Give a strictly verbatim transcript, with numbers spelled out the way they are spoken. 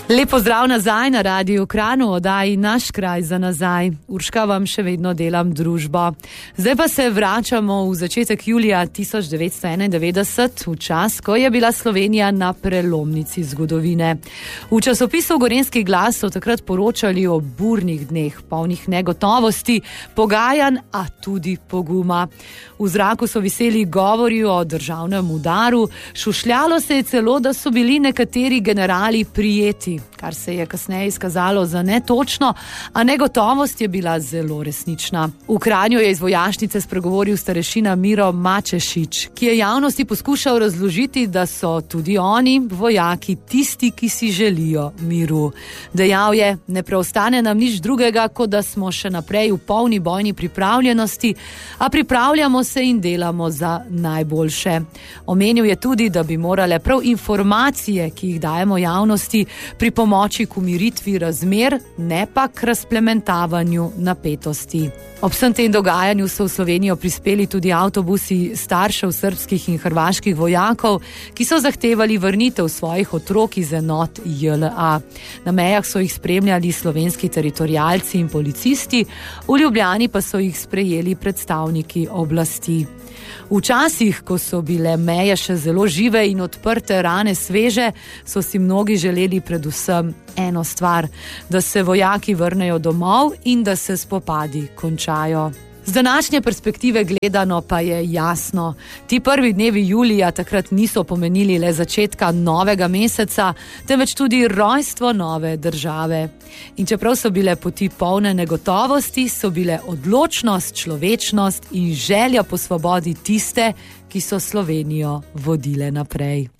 Lep pozdrav nazaj na Radiu Kranj, v oddaji Naš kraj za nazaj. Urška vam še vedno delam družbo. Zdaj pa se vračamo v začetek julija tisoč devetsto enaindevetdeset, v čas, ko je bila Slovenija na prelomnici zgodovine. V časopisu Gorenjski glas so takrat poročali o burnih dneh, polnih negotovosti, pogajanj, a tudi poguma. V zraku so viseli govori o državnem udaru, šušljalo se je celo, da so bili nekateri generali prijeti, kar se je kasneje izkazalo za netočno, a negotovost je bila zelo resnična. V Kranju je iz vojašnice spregovoril starešina Miro Mačešič, ki je javnosti poskušal razložiti, da so tudi oni, vojaki, tisti, ki si želijo miru. Dejal je, ne preostane nam nič drugega, kot da smo še naprej v polni bojni pripravljenosti, a pripravljamo se in delamo za najboljše. Omenil je tudi, da bi morale prav informacije, ki jih dajemo javnosti, pri pomoči k umiritvi razmer, ne pa k razplementavanju napetosti. Ob vsem tem dogajanju so v Slovenijo prispeli tudi avtobusi staršev srbskih in hrvaških vojakov, ki so zahtevali vrnitev svojih otrok iz enot J L A. Na mejah so jih spremljali slovenski teritorialci in policisti, v Ljubljani pa so jih sprejeli predstavniki oblasti. Včasih, ko so bile meje še zelo žive in odprte rane sveže, so si mnogi želeli predvsem eno stvar, da se vojaki vrnejo domov in da se spopadi končajo. Z današnje perspektive gledano pa je jasno, ti prvi dnevi julija takrat niso pomenili le začetka novega meseca, temveč tudi rojstvo nove države. In čeprav so bile poti polne negotovosti, so bile odločnost, človečnost in želja po svobodi tiste, ki so Slovenijo vodile naprej.